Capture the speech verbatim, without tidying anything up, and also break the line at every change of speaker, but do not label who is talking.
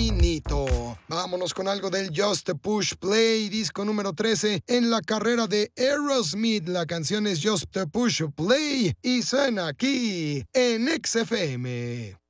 infinito. Vámonos con algo del Just Push Play, disco número trece en la carrera de Aerosmith. La canción es Just Push Play y suena aquí en X F M.